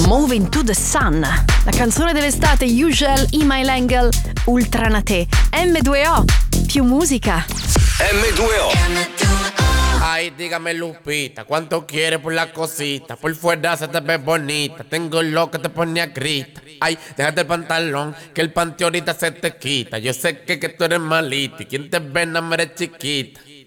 Moving to the Sun, la canzone dell'estate Usual, Email Angle, Ultranate, M2O, più musica. M2O. Ay, dígame Lupita, ¿cuánto quieres por la cosita? Por fuera se te ve bonita, tengo lo que te pone a gritar. Ay, déjate el pantalón, que el panty ahorita se te quita. Yo sé que tú eres malita y quien te ve no eres chiquita.